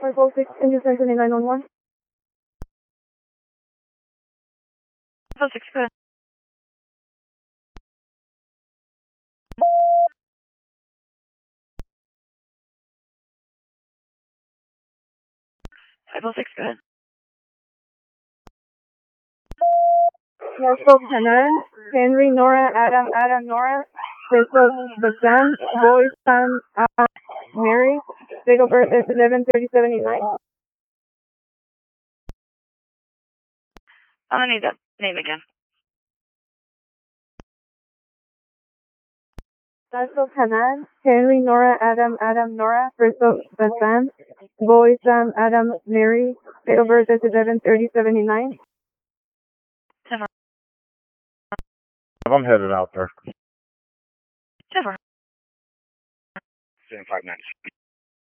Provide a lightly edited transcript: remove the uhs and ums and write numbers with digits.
506, can you send to 911? 506, go ahead. Go ahead. Marshall Hanan, Henry, Nora, Adam, Nora, Crystal, Basan, Boy, Sam, Mary. Date of birth is 11/30/79. I'm gonna need that name again. Marshall Hanan, Henry, Nora, Adam, Nora, Crystal, Basan, Boy, Sam, Adam, Mary. Date of birth is 11/30/79. I'm headed out there. Trevor. 590.